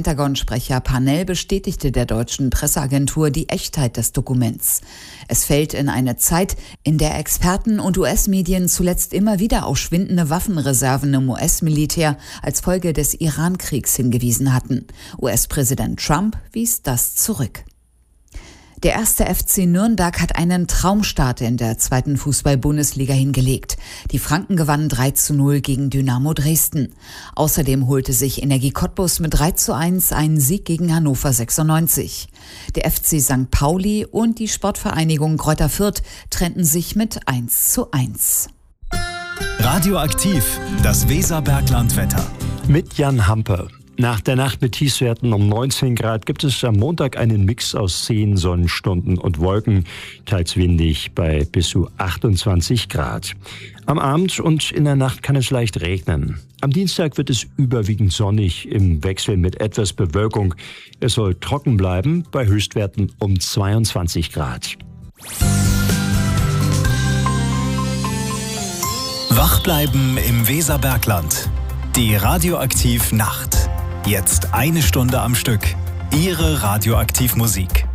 Pentagon-Sprecher Parnell bestätigte der deutschen Presseagentur die Echtheit des Dokuments. Es fällt in eine Zeit, in der Experten und US-Medien zuletzt immer wieder auf schwindende Waffenreserven im US-Militär als Folge des Iran-Kriegs hingewiesen hatten. US-Präsident Trump wies das zurück. Der erste FC Nürnberg hat einen Traumstart in der 2. Fußball-Bundesliga hingelegt. Die Franken gewannen 3:0 gegen Dynamo Dresden. Außerdem holte sich Energie Cottbus mit 3:1 einen Sieg gegen Hannover 96. Der FC St. Pauli und die Sportvereinigung Greuther Fürth trennten sich mit 1:1. Radioaktiv, das Weserberglandwetter. Mit Jan Hamper. Nach der Nacht mit Tiefstwerten um 19 Grad gibt es am Montag einen Mix aus 10 Sonnenstunden und Wolken, teils windig bei bis zu 28 Grad. Am Abend und in der Nacht kann es leicht regnen. Am Dienstag wird es überwiegend sonnig im Wechsel mit etwas Bewölkung. Es soll trocken bleiben bei Höchstwerten um 22 Grad. Wach bleiben im Weserbergland. Die Radioaktiv Nacht. Jetzt 1 Stunde am Stück. Ihre Radioaktivmusik.